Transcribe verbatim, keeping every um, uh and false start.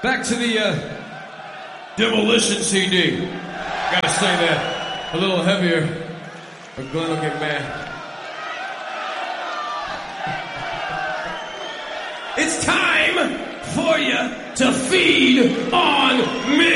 back to the uh, Demolition C D. Gotta say that a little heavier, or Glenn will get mad. It's time for you to feed on me.